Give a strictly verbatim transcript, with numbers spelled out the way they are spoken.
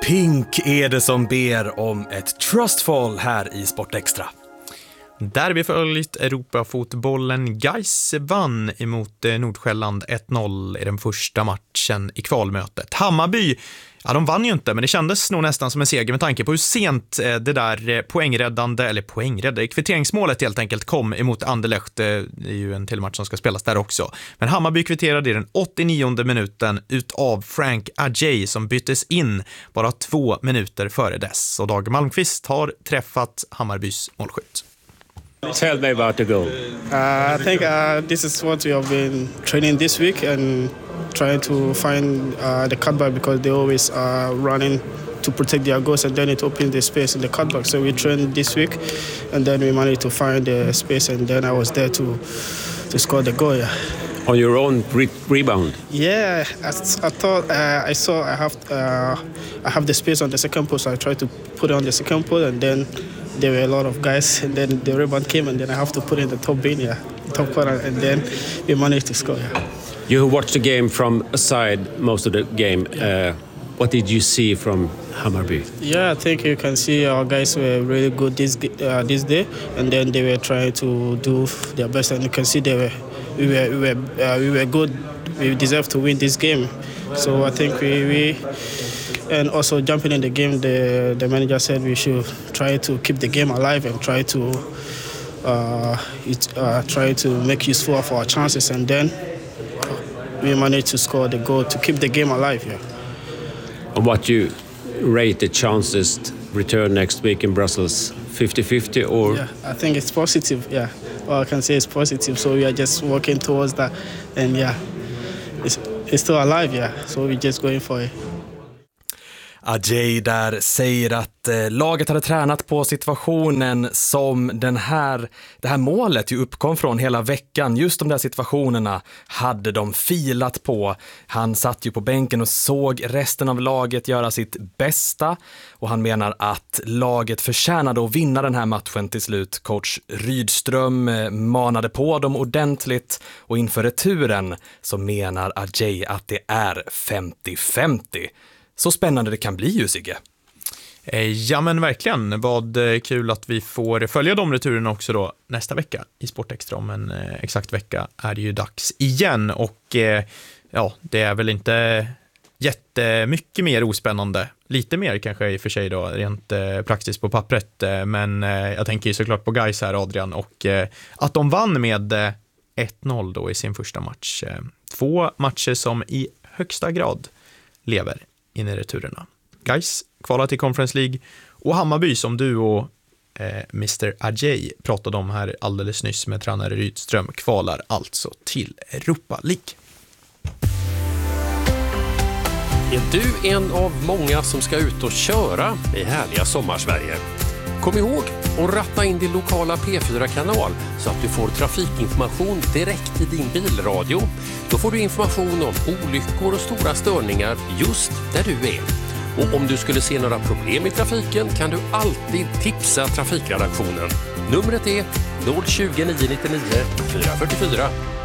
Pink är det som ber om ett trustfall här i Sportextra. Där vi följt Europafotbollen. Gais vann emot Nordsjälland ett noll i den första matchen i kvalmötet. Hammarby, ja de vann ju inte, men det kändes nog nästan som en seger med tanke på hur sent det där poängräddande, eller poängräddande, kvitteringsmålet helt enkelt kom emot Anderlecht. Det är ju en till match som ska spelas där också. Men Hammarby kvitterade i den åttionionde minuten utav Frank Adjei som byttes in bara två minuter före dess. Och Dag Malmqvist har träffat Hammarbys målskytt. Tell me about the goal. Uh, I think uh, this is what we have been training this week and trying to find uh, the cutback because they always are running to protect their goals and then it opens the space in the cutback. So we trained this week and then we managed to find the space and then I was there to to score the goal. Yeah. On your own re- rebound? Yeah, I, I thought uh, I saw I have uh, I have the space on the second post. So I tried to put it on the second post and then there were a lot of guys and then the rebound came and then I have to put it in the top bin, yeah, top corner and then we managed to score. Yeah. You watched the game from aside most of the game. Uh, what did you see from Hammarby? Yeah, I think you can see our guys were really good this uh, this day and then they were trying to do their best and you can see they were we were we were uh, we were good. We deserve to win this game. So I think we we and also jumping in the game, the the manager said we should try to keep the game alive and try to uh, it, uh, try to make useful of our chances and then we managed to score the goal to keep the game alive. Yeah. And what you rate the chances to return next week in Brussels? fifty-fifty or? Yeah, I think it's positive. Yeah, all I can say is positive. So we are just working towards that, and yeah, it's it's still alive. Yeah, so we're just going for it. Adjei där säger att eh, laget hade tränat på situationen som den här, det här målet ju uppkom från hela veckan. Just de där situationerna hade de filat på. Han satt ju på bänken och såg resten av laget göra sitt bästa. Och han menar att laget förtjänade att vinna den här matchen till slut. Coach Rydström eh, manade på dem ordentligt. Och inför returen så menar Adjei att det är femtio femtio. Så spännande det kan bli ju, Sigge. Ja men verkligen, vad kul att vi får följa de returerna också då nästa vecka i Sportextra. Om en exakt vecka är det ju dags igen och ja, det är väl inte jättemycket mer ospännande. Lite mer kanske i och för sig då, rent praktiskt på pappret. Men jag tänker ju såklart på Gais här, Adrian, och att de vann med ett noll då i sin första match. Två matcher som i högsta grad lever in i returerna. Gais kvalar till Conference League och Hammarby som du och eh, mister Adjei pratade om här alldeles nyss med tränare Rydström kvalar alltså till Europa League. Är du en av många som ska ut och köra i härliga sommarsverige? Kom ihåg att ratta in din lokala P fyra-kanal så att du får trafikinformation direkt i din bilradio. Då får du information om olyckor och stora störningar just där du är. Och om du skulle se några problem i trafiken kan du alltid tipsa trafikredaktionen. Numret är noll tjugo, nio nittionio, fyra fyrtiofyra.